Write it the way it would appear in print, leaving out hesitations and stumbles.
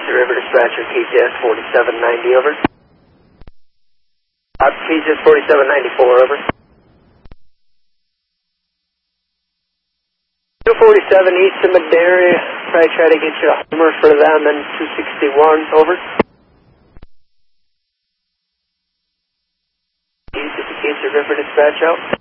River Dispatcher, KJS 4790, over. KJS 4794, over. 247 east of Madera, probably try to get you a Hummer for them, and 261, over. East of the KC River Dispatch out.